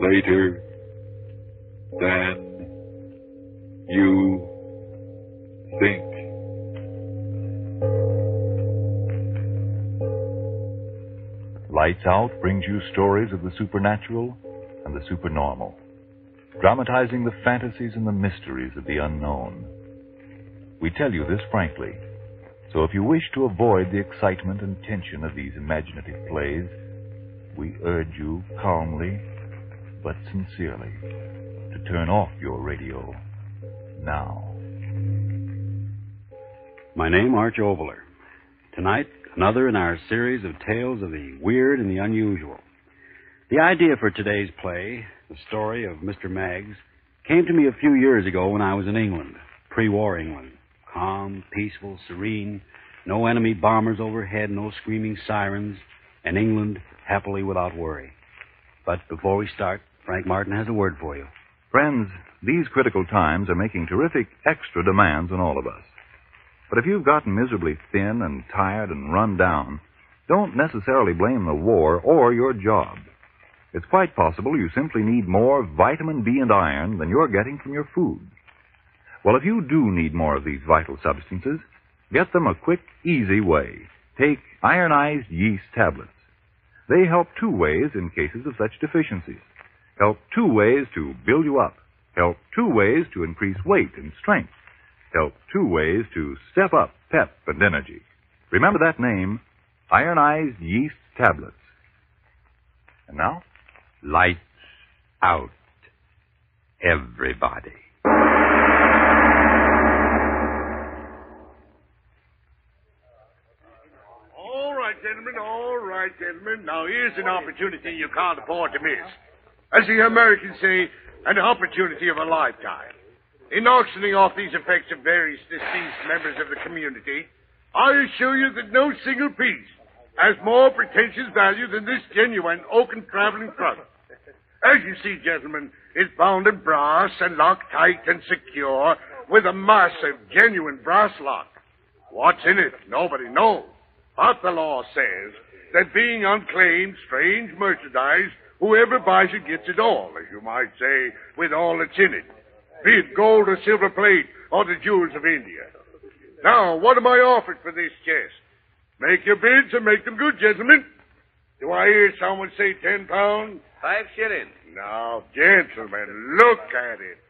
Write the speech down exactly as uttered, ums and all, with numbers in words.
later than you think. Lights Out brings you stories of the supernatural and the supernormal, dramatizing the fantasies and the mysteries of the unknown. We tell you this frankly, so if you wish to avoid the excitement and tension of these imaginative plays, we urge you calmly but sincerely to turn off your radio now. My name, Arch Oveler. Tonight, another in our series of tales of the weird and the unusual. The idea for today's play, the story of Mister Maggs, came to me a few years ago when I was in England, pre-war England. Calm, peaceful, serene, no enemy bombers overhead, no screaming sirens, and England happily without worry. But before we start, Frank Martin has a word for you. Friends, these critical times are making terrific extra demands on all of us. But if you've gotten miserably thin and tired and run down, don't necessarily blame the war or your job. It's quite possible you simply need more vitamin B and iron than you're getting from your food. Well, if you do need more of these vital substances, get them a quick, easy way. Take ironized yeast tablets. They help two ways in cases of such deficiencies. Help two ways to build you up. Help two ways to increase weight and strength. Help two ways to step up pep and energy. Remember that name, ironized yeast tablets. And now, lights out, everybody. All right, gentlemen, all right, gentlemen. Now, here's an opportunity you can't afford to miss. As the Americans say, an opportunity of a lifetime. In auctioning off these effects of various deceased members of the community, I assure you that no single piece has more pretentious value than this genuine oaken traveling trunk. As you see, gentlemen, it's bound in brass and locked tight and secure with a massive, genuine brass lock. What's in it? Nobody knows. But the law says that being unclaimed, strange merchandise, whoever buys it gets it all, as you might say, with all that's in it. Be it gold or silver plate or the jewels of India. Now, what am I offered for this chest? Make your bids and make them good, gentlemen. Do I hear someone say ten pounds? Five shillings. Now, gentlemen, look at it.